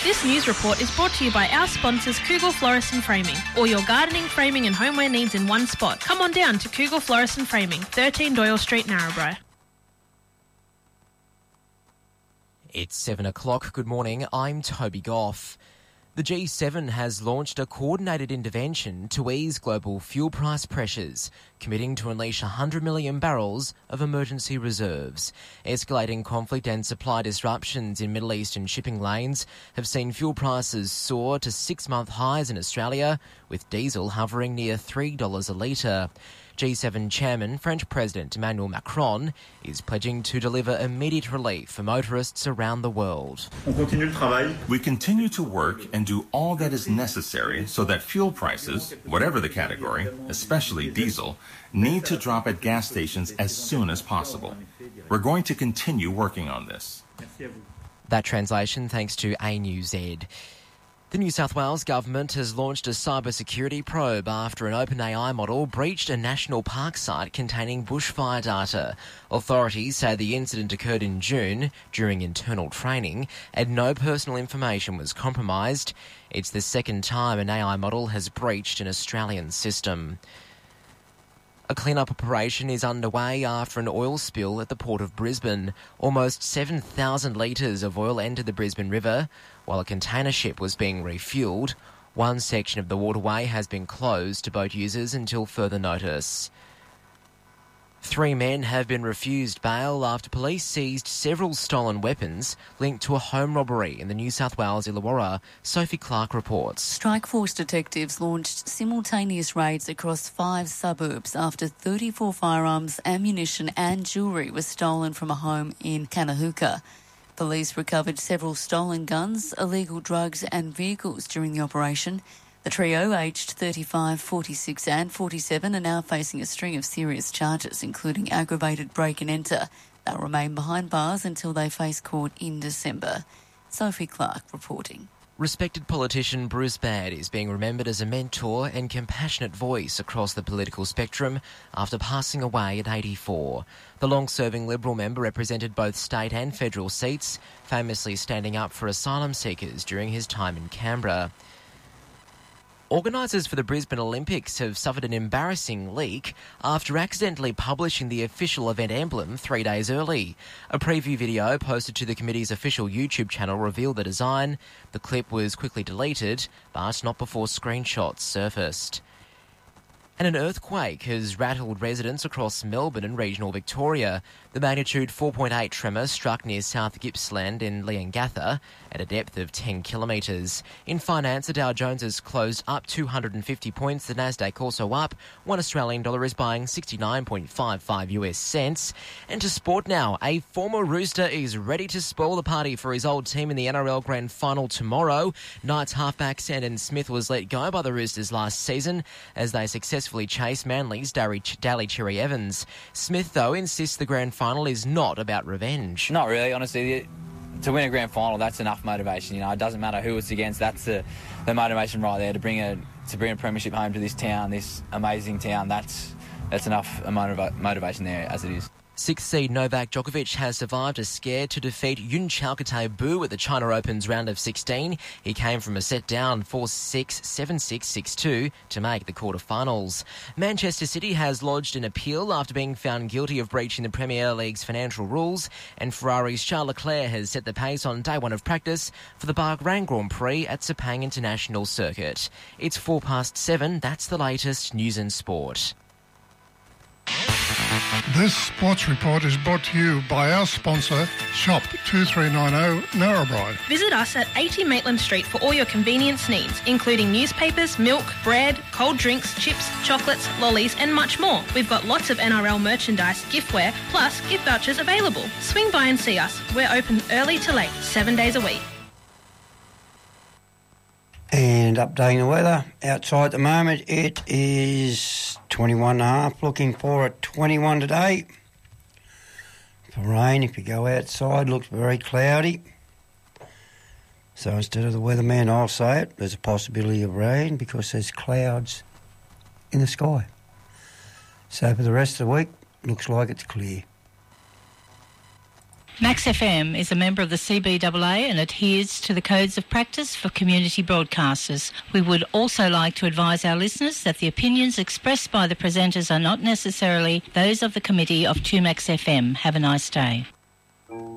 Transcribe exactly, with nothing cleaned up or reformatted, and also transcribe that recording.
This news report is brought to you by our sponsors Kugel Florist and Framing. All your gardening, framing and homeware needs in one spot. Come on down to Kugel Florist and Framing, thirteen Doyle Street, Narrabri. It's seven o'clock. Good morning. I'm Toby Goff. The G seven has launched a coordinated intervention to ease global fuel price pressures, committing to unleash one hundred million barrels of emergency reserves. Escalating conflict and supply disruptions in Middle Eastern shipping lanes have seen fuel prices soar to six-month highs in Australia, with diesel hovering near three dollars a litre. G seven chairman, French President Emmanuel Macron, is pledging to deliver immediate relief for motorists around the world. We continue to work and do all that is necessary so that fuel prices, whatever the category, especially diesel, need to drop at gas stations as soon as possible. We're going to continue working on this. That translation thanks to A News Z. The New South Wales government has launched a cybersecurity probe after an OpenAI model breached a national park site containing bushfire data. Authorities say the incident occurred in June during internal training and no personal information was compromised. It's the second time an A I model has breached an Australian system. A clean-up operation is underway after an oil spill at the Port of Brisbane. Almost seven thousand litres of oil entered the Brisbane River while a container ship was being refuelled. One section of the waterway has been closed to boat users until further notice. Three men have been refused bail after police seized several stolen weapons linked to a home robbery in the New South Wales Illawarra. Sophie Clark reports. Strike Force detectives launched simultaneous raids across five suburbs after thirty-four firearms, ammunition and jewellery was stolen from a home in Kanahuka. Police recovered several stolen guns, illegal drugs and vehicles during the operation. The trio, aged thirty-five, forty-six and forty-seven, are now facing a string of serious charges, including aggravated break and enter. They'll remain behind bars until they face court in December. Sophie Clark reporting. Respected politician Bruce Baird is being remembered as a mentor and compassionate voice across the political spectrum after passing away at eighty-four. The long-serving Liberal member represented both state and federal seats, famously standing up for asylum seekers during his time in Canberra. Organisers for the Brisbane Olympics have suffered an embarrassing leak after accidentally publishing the official event emblem three days early. A preview video posted to the committee's official YouTube channel revealed the design. The clip was quickly deleted, but not before screenshots surfaced. And an earthquake has rattled residents across Melbourne and regional Victoria. The magnitude four point eight tremor struck near South Gippsland in Leongatha at a depth of ten kilometres. In finance, the Dow Jones has closed up two hundred fifty points. The Nasdaq also up. One Australian dollar is buying sixty-nine point five five U S cents. And to sport now, a former Rooster is ready to spoil the party for his old team in the N R L Grand Final tomorrow. Knights halfback Sandon Smith was let go by the Roosters last season as they successfully chased Manly's Daly Cherry Evans. Smith, though, insists the Grand Final is not about revenge. Not really, honestly. To win a grand final, that's enough motivation. You know, it doesn't matter who it's against. That's the, the motivation right there to bring a to bring a premiership home to this town, this amazing town. That's that's enough motiva- motivation there as it is. Sixth seed Novak Djokovic has survived a scare to defeat Yun Chalkate Bu at the China Open's round of sixteen. He came from a set down four six, seven six, six two to make the quarterfinals. Manchester City has lodged an appeal after being found guilty of breaching the Premier League's financial rules, and Ferrari's Charles Leclerc has set the pace on day one of practice for the Bahrain Grand Prix at Sepang International Circuit. It's four past seven. That's the latest news and sport. This sports report is brought to you by our sponsor, Shop two three nine zero Narrabri. Visit us at eighty Maitland Street for all your convenience needs, including newspapers, milk, bread, cold drinks, chips, chocolates, lollies and much more. We've got lots of N R L merchandise, giftware, plus gift vouchers available. Swing by and see us. We're open early to late, seven days a week. And updating the weather, outside at the moment it is twenty-one and a half, looking for a twenty-one today. For rain, if you go outside, looks very cloudy. So instead of the weatherman, I'll say it, there's a possibility of rain because there's clouds in the sky. So for the rest of the week, looks like it's clear. Max F M is a member of the C B A A and adheres to the codes of practice for community broadcasters. We would also like to advise our listeners that the opinions expressed by the presenters are not necessarily those of the committee of two Max F M. Have a nice day.